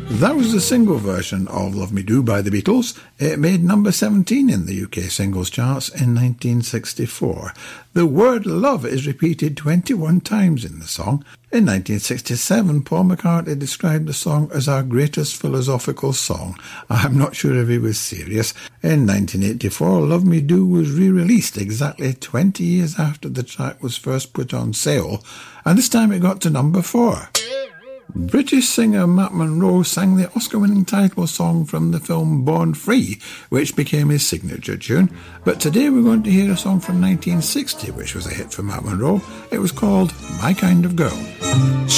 That was the single version of Love Me Do by the Beatles. It made number 17 in the UK singles charts in 1964. The word love is repeated 21 times in the song. In 1967, Paul McCartney described the song as our greatest philosophical song. I'm not sure if he was serious. In 1984, Love Me Do was re-released exactly 20 years after the track was first put on sale, and this time it got to number 4. British singer Matt Monro sang the Oscar-winning title song from the film Born Free, which became his signature tune. But today we're going to hear a song from 1960, which was a hit for Matt Monro. It was called My Kind of Girl.